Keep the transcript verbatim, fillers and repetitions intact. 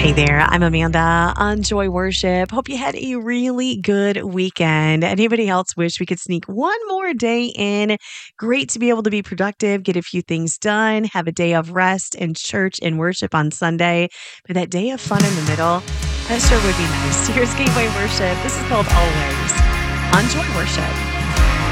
Hey there, I'm Amanda on Joy Worship. Hope you had a really good weekend. Anybody else wish we could sneak one more day in? Great to be able to be productive, get a few things done, have a day of rest and church and worship on Sunday. But that day of fun in the middle, that sure would be nice. Here's Gateway Worship. This is called Always on Joy Worship.